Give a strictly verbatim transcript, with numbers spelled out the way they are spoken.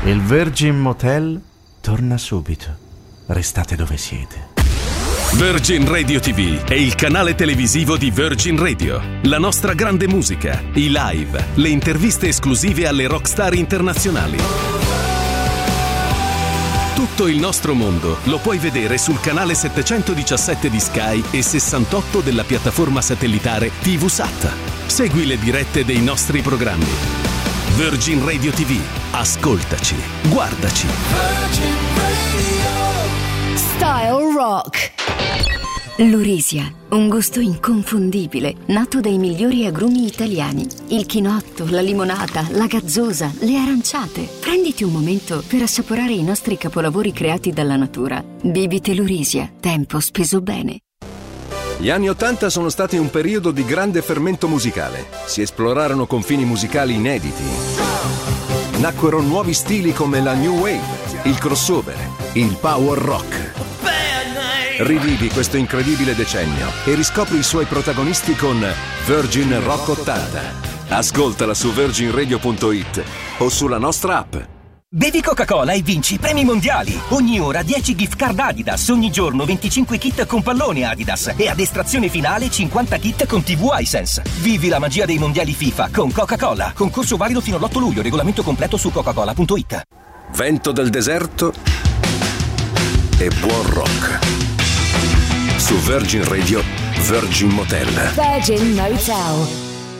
Il Virgin Motel torna subito. Restate dove siete. Virgin Radio ti vu è il canale televisivo di Virgin Radio. La nostra grande musica, i live, le interviste esclusive alle rockstar internazionali. Tutto il nostro mondo lo puoi vedere sul canale settecentodiciassette di Sky e sessantotto della piattaforma satellitare TVSat. Segui le dirette dei nostri programmi. Virgin Radio ti vu. Ascoltaci, guardaci. Virgin Radio. Style Rock. L'Urisia, un gusto inconfondibile, nato dai migliori agrumi italiani. Il chinotto, la limonata, la gazzosa, le aranciate. Prenditi un momento per assaporare i nostri capolavori creati dalla natura. Bibite l'Urisia, tempo speso bene. Gli anni Ottanta sono stati un periodo di grande fermento musicale. Si esplorarono confini musicali inediti. Nacquero nuovi stili come la New Wave, il crossover, il power rock. Rivivi questo incredibile decennio e riscopri i suoi protagonisti con Virgin Rock ottanta. Ascoltala su virgin radio punto it o sulla nostra app. Bevi Coca-Cola e vinci premi mondiali. Ogni ora dieci gift card Adidas, ogni giorno venticinque kit con pallone Adidas e ad estrazione finale cinquanta kit con tivù Hisense. Vivi la magia dei mondiali FIFA con Coca-Cola. Concorso valido fino all'otto luglio, regolamento completo su coca cola punto it. Vento del deserto e buon rock. Su Virgin Radio, Virgin Motel. Virgin Motel.